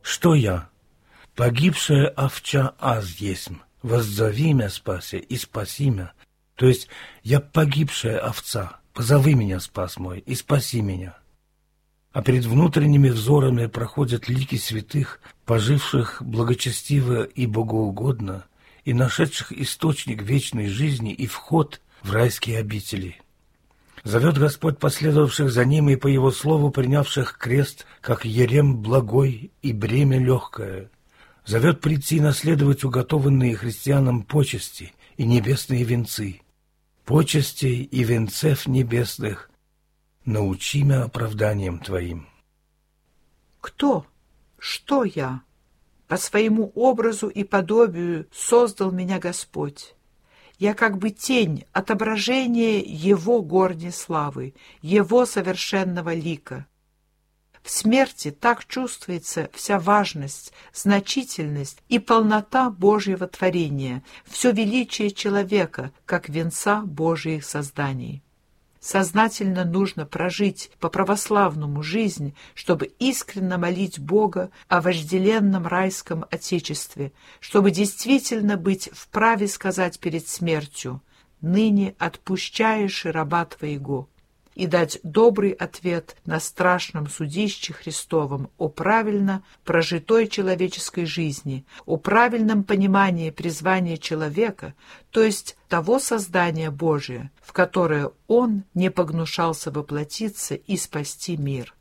Что я? Погибшая овча аз есмь, воззови мя, спася, и спаси мя. То есть я погибшая овца, позови меня, спас мой, и спаси меня. А перед внутренними взорами проходят лики святых, поживших благочестиво и богоугодно, и нашедших источник вечной жизни и вход в райские обители. Зовет Господь последовавших за Ним и по Его слову принявших крест, как ерем благой и бремя легкое. Зовет прийти и наследовать уготованные христианам почести и небесные венцы. Почестей и венцев небесных научи мя оправданием Твоим. Кто? Что я? По своему образу и подобию создал меня Господь. Я как бы тень, отображение Его горней славы, Его совершенного лика. В смерти так чувствуется вся важность, значительность и полнота Божьего творения, все величие человека, как венца Божьих созданий. Сознательно нужно прожить по-православному жизнь, чтобы искренне молить Бога о вожделенном райском Отечестве, чтобы действительно быть вправе сказать перед смертью «Ныне отпущаешь раба Твоего», и дать добрый ответ на страшном судище Христовом о правильно прожитой человеческой жизни, о правильном понимании призвания человека, то есть того создания Божия, в которое Он не погнушался воплотиться и спасти мир.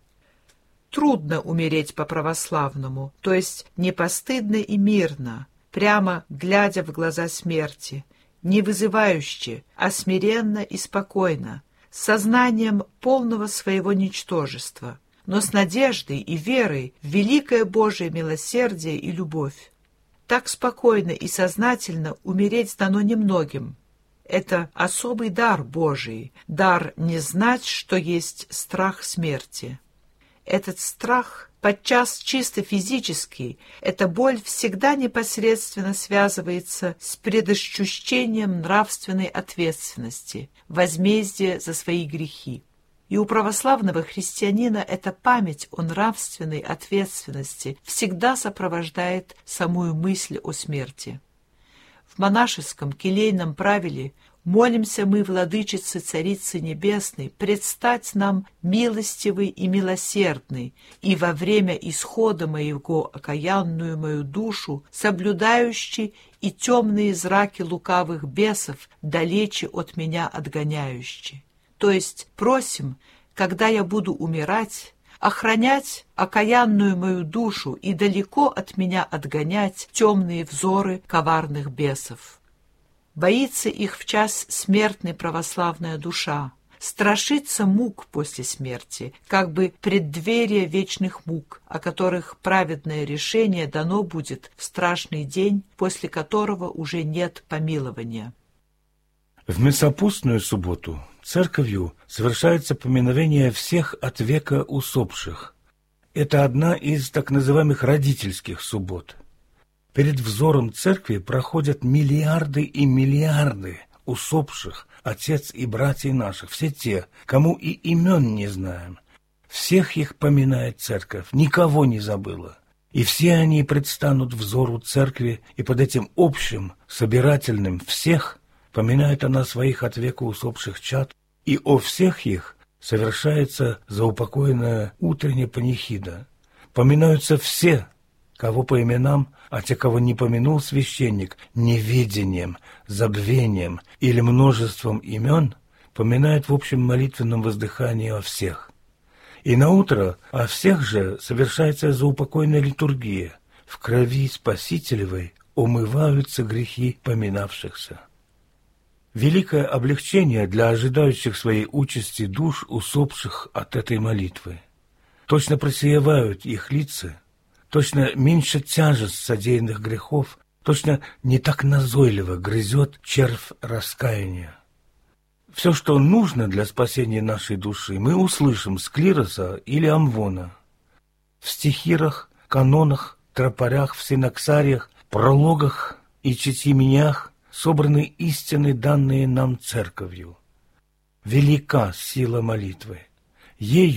Трудно умереть по-православному, то есть не постыдно и мирно, прямо глядя в глаза смерти, не вызывающе, а смиренно и спокойно, с сознанием полного своего ничтожества, но с надеждой и верой в великое Божие милосердие и любовь. Так спокойно и сознательно умереть дано немногим. Это особый дар Божий, дар не знать, что есть страх смерти. Этот страх, подчас чисто физический, эта боль всегда непосредственно связывается с предощущением нравственной ответственности, возмездия за свои грехи. И у православного христианина эта память о нравственной ответственности всегда сопровождает самую мысль о смерти. В монашеском келейном правиле молимся мы, владычице Царицы Небесной, предстать нам милостивый и милосердный, и во время исхода моего окаянную мою душу, соблюдающий и темные зраки лукавых бесов, далече от меня отгоняющий. То есть просим, когда я буду умирать, охранять окаянную мою душу и далеко от меня отгонять темные взоры коварных бесов. Боится их в час смертной православная душа, страшится мук после смерти, как бы преддверие вечных мук, о которых праведное решение дано будет в страшный день, после которого уже нет помилования. В Месопустную субботу церковью совершается поминовение всех от века усопших. Это одна из так называемых родительских суббот. Перед взором церкви проходят миллиарды и миллиарды усопших, отец и братьев наших, все те, кому и имен не знаем. Всех их поминает церковь, никого не забыла. И все они предстанут взору церкви, и под этим общим, собирательным всех поминает она своих от века усопших чад, и о всех их совершается заупокоенная утренняя панихида. Поминаются все, кого по именам, а те, кого не помянул священник, неведением, забвением или множеством имен, поминает в общем молитвенном воздыхании о всех. И наутро о всех же совершается заупокойная литургия. В крови Спасителевой умываются грехи поминавшихся. Великое облегчение для ожидающих своей участи душ, усопших от этой молитвы. Точно просиевают их лица, точно меньше тяжесть содеянных грехов, точно не так назойливо грызет червь раскаяния. Все, что нужно для спасения нашей души, мы услышим с клироса или амвона. В стихирах, канонах, тропарях, в синоксариях, прологах и четименях собраны истины, данные нам церковью. Велика сила молитвы. Ею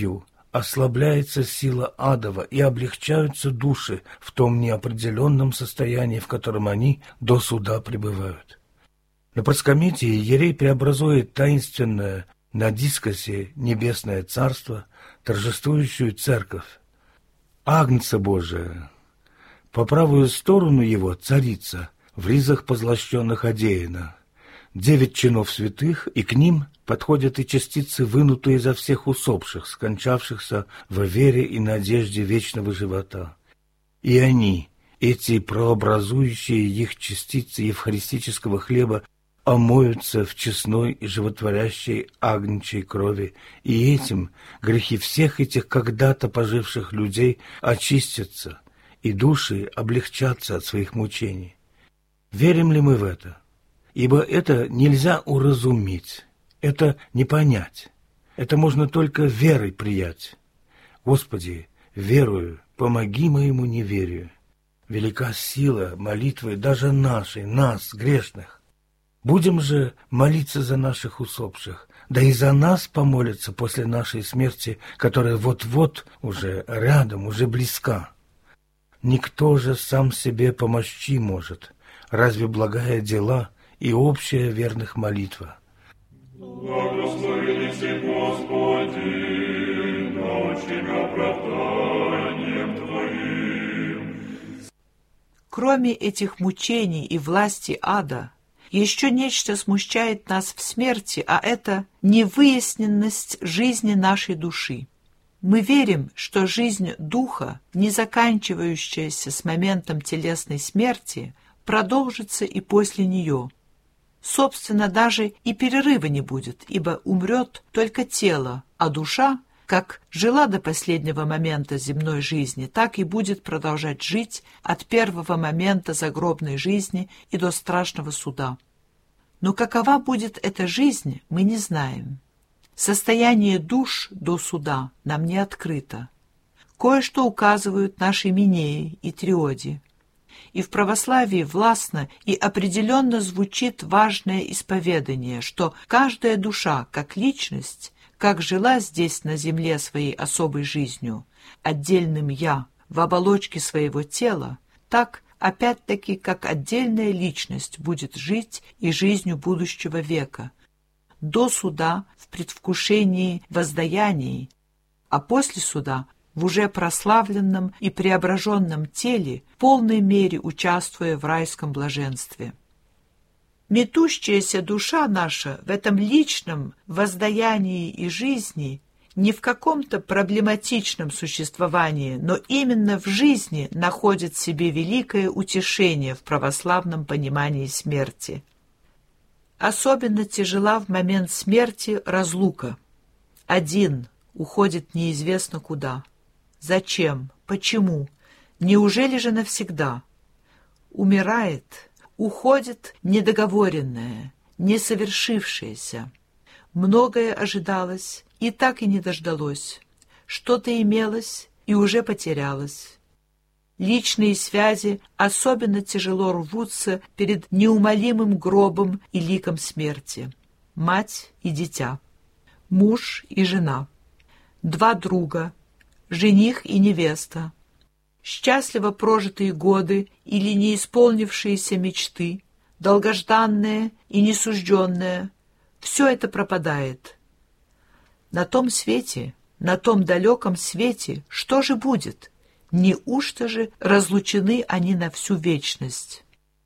ослабляется сила адова и облегчаются души в том неопределенном состоянии, в котором они до суда пребывают. На проскометии иерей преобразует таинственное на дискосе небесное царство, торжествующую церковь. Агнца Божия, по правую сторону его царица, в ризах позлощенных одеяна, 9 чинов святых, и к ним подходят и частицы, вынутые изо всех усопших, скончавшихся во вере и надежде вечного живота. И они, эти прообразующие их частицы евхаристического хлеба, омоются в честной и животворящей агнчей крови, и этим грехи всех этих когда-то поживших людей очистятся, и души облегчатся от своих мучений. Верим ли мы в это? Ибо это нельзя уразуметь, это не понять, это можно только верой приять. Господи, верую, помоги моему неверию. Велика сила молитвы даже нашей, нас, грешных. Будем же молиться за наших усопших, да и за нас помолятся после нашей смерти, которая вот-вот уже рядом, уже близка. Никто же сам себе помощи может, разве благая дела и общая верных молитва. Благословен си, Господи, научим оправданием Твоим. Кроме этих мучений и власти ада, еще нечто смущает нас в смерти, а это невыясненность жизни нашей души. Мы верим, что жизнь духа, не заканчивающаяся с моментом телесной смерти, продолжится и после нее. Собственно, даже и перерыва не будет, ибо умрет только тело, а душа, как жила до последнего момента земной жизни, так и будет продолжать жить от первого момента загробной жизни и до страшного суда. Но какова будет эта жизнь, мы не знаем. Состояние душ до суда нам не открыто. Кое-что указывают наши Минеи и Триоди. И в православии властно и определенно звучит важное исповедание, что каждая душа, как личность, как жила здесь на земле своей особой жизнью, отдельным «я» в оболочке своего тела, так, опять-таки, как отдельная личность будет жить и жизнью будущего века, до суда в предвкушении воздаяний, а после суда в уже прославленном и преображенном теле в полной мере участвуя в райском блаженстве. Метущаяся душа наша в этом личном воздаянии и жизни не в каком-то проблематичном существовании, но именно в жизни находит в себе великое утешение в православном понимании смерти. Особенно тяжела в момент смерти разлука. Один уходит неизвестно куда. Зачем? Почему? Неужели же навсегда? Умирает, уходит недоговоренное, несовершившееся. Многое ожидалось, и так и не дождалось. Что-то имелось и уже потерялось. Личные связи особенно тяжело рвутся перед неумолимым гробом и ликом смерти. Мать и дитя, муж и жена, 2 друга, жених и невеста, счастливо прожитые годы или неисполнившиеся мечты, долгожданное и несужденное — все это пропадает. На том свете, на том далеком свете, что же будет? Неужто же разлучены они на всю вечность?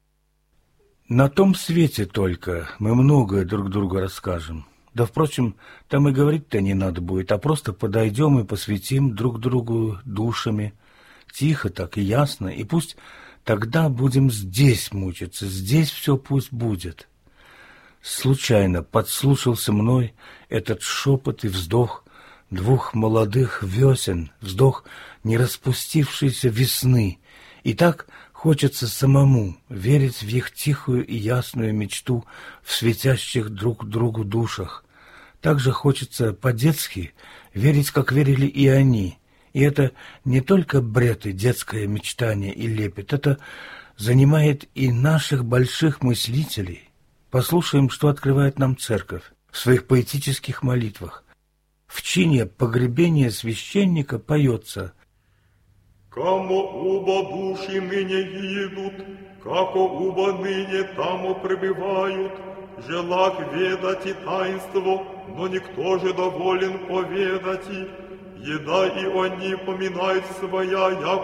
На том свете только мы многое друг другу расскажем. Да, впрочем, там и говорить-то не надо будет, а просто подойдем и посвятим друг другу душами. Тихо так и ясно, и пусть тогда будем здесь мучиться, здесь все пусть будет. Случайно подслушался мной этот шепот и вздох 2 молодых весен, вздох не распустившейся весны, и так хочется самому верить в их тихую и ясную мечту в светящих друг другу душах. Так же хочется по-детски верить, как верили и они. И это не только бред и детское мечтание и лепет, это занимает и наших больших мыслителей. Послушаем, что открывает нам Церковь в своих поэтических молитвах. в чине погребения священника поется: «Камо уба души ныне идут, како уба ныне тамо пребывают, желак ведать и таинство, но никто же доволен поведать, еда и они поминают своя, яко